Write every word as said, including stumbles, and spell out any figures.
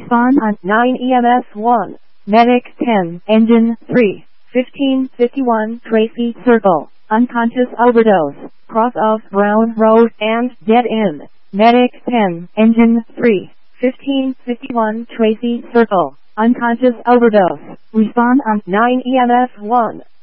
Respond on nine E M S one. Medic ten. Engine three. fifteen fifty-one Tracy Circle. Unconscious overdose. Cross of Brown Road and dead end. Medic ten. Engine three. fifteen fifty-one Tracy Circle. Unconscious overdose. Respond on nine E M S one.